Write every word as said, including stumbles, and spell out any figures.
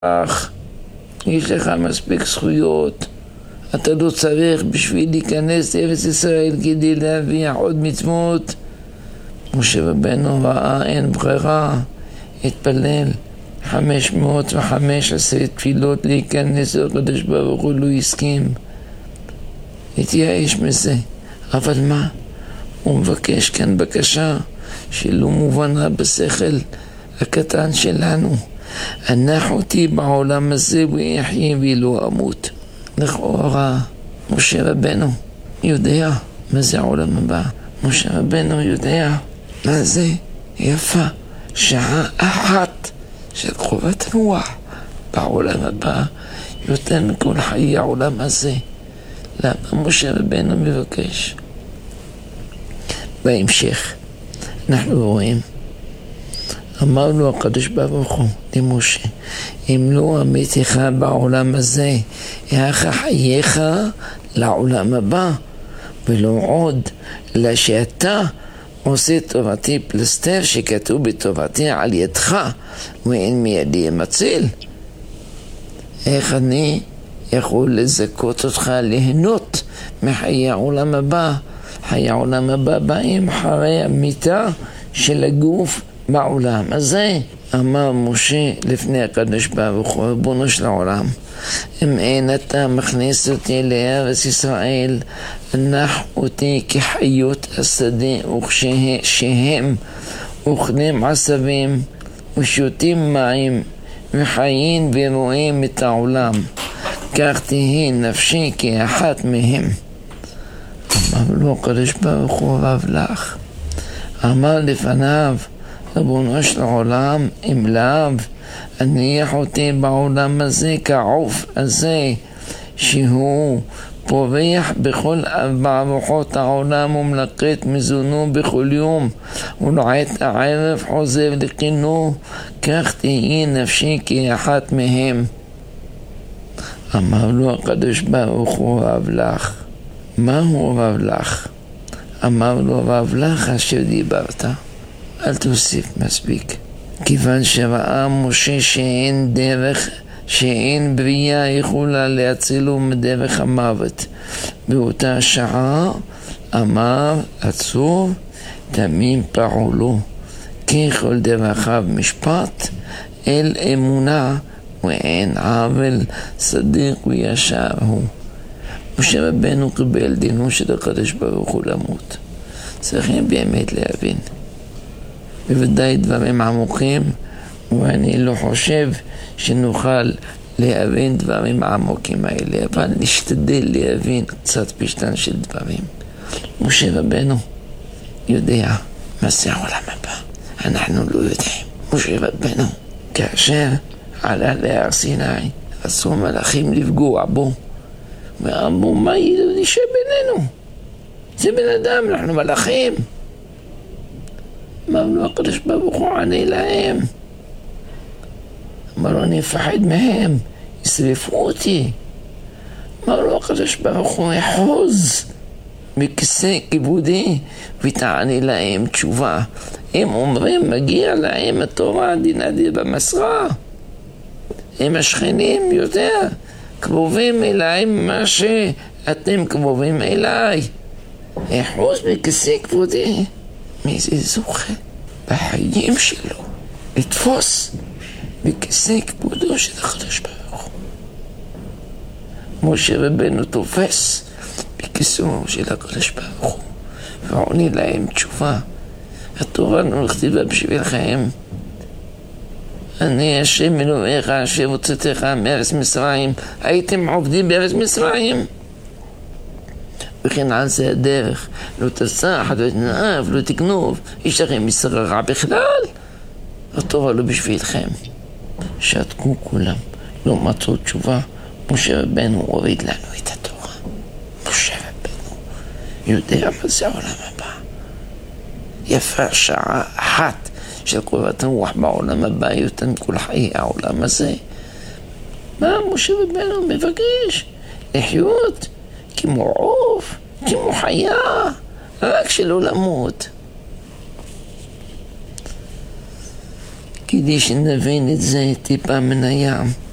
אך יש לך מספיק זכויות, אתה לא צריך בשביל להיכנס לארץ ישראל כדי להביא עוד מצוות. משה רבנו ראה אין ברירה, התפלל חמש מאות וחמש עשרה תפילות להיכנס לקדוש ברוך הוא, לא הסכים, התייאש מזה. אבל מה? הוא מבקש כאן בקשה שלא מובנה בשכל הקטן שלנו. הנחותי בעולם הזה ויחיה ולא אמות. לכאורה משה רבנו יודע מה זה העולם הבא. משה רבנו יודע מה זה יפה שעה אחת של חובת רוח בעולם הבא יותר מכל חיי העולם הזה. למה משה רבנו מבקש? בהמשך אנחנו רואים, אמר לו הקדוש ברוך הוא למשה, אם לא אמיתך בעולם הזה, איך חייך לעולם הבא, ולא עוד, אלא שאתה עושה טובתי פלסטר שכתוב בטובתי על ידך, ואין מידי מציל. איך אני יכול לזכות אותך ליהנות מחיי העולם הבא? חיי העולם הבא באים אחרי המיטה של הגוף בעולם הזה. אמר משה לפני הקדוש ברוך הוא, ריבונו של העולם, אם אין אתה מכניס אותי לארץ ישראל, נח אותי כחיות השדה, וכשהם אוכלים עשבים ושותים מים וחיים ורואים את העולם, כך תהי נפשי כאחת מהם. אמר לו הקדוש ברוך הוא, רב לך. אמר לפניו, ריבונו של העולם, אם לאו, הניח אותי בעולם הזה כעוף הזה, שהוא פורח בכל ארבע רוחות העולם ומלקט מזונו בכל יום, ולעת הערב חוזר לקינו, כך תהי נפשי כאחת מהם. אמר לו הקדוש ברוך הוא, רב לך. מהו רב לך? אמר לו, רב לך אשר דיברת, אל תוסיף מספיק. כיוון שראה משה שאין דרך, שאין בריאה יכולה להצילו מדרך המוות, באותה שעה אמר עצוב תמים פעולו, ככל דרכיו משפט אל אמונה, ואין עוול צדיק וישר הוא. משה רבנו קיבל דינו של הקדוש ברוך הוא למות. צריכים באמת להבין, בוודאי דברים עמוקים, ואני לא חושב שנוכל להבין דברים עמוקים האלה, אבל נשתדל להבין קצת פשטן של דברים. משה רבנו יודע מה זה העולם הבא, אנחנו לא יודעים. משה רבנו כאשר עלה להר סיני, רצו מלאכים לפגוע בו, ואמרו, מה ישב בינינו? זה בן אדם, אנחנו מלאכים. אמר לו הקדוש ברוך הוא, ענה להם. אמר לו, אני אפחד מהם, ישרפו אותי. אמר לו הקדוש ברוך הוא, אחוז מכיסא כיבודי ותענה להם תשובה. הם אומרים, מגיע להם התורה דינא במסרה. הם השכנים יותר קרובים אליי ממה שאתם קרובים אליי. אחוז מכיסא כבודי. מי זה זוכה בחיים שלו לתפוס בכיסא כבודו של הקדוש ברוך הוא? משה רבנו תופס בכיסאו של הקדוש ברוך הוא ועונה להם תשובה. התורה נכתבה בשבילכם, אני השם אלוהיך אשר הוצאתיך מארץ מצרים. הייתם עובדים בארץ מצרים, וכן על זה הדרך, לא תסח, לא תנאף, לא תגנוב, יש לכם מסר רע בכלל. התורה לא בשבילכם. שתקו כולם, לא מצאו תשובה. משה רבנו הוריד לנו את התורה. משה רבנו יודע מה זה העולם הבא. יפה שעה אחת של קרבת רוח בעולם הבא יותר מכל חיי העולם הזה. מה משה רבנו מבקש? לחיות כמו עוף, כמו חיה, רק שלא למות. כדי שנבין את זה טיפה מן הים.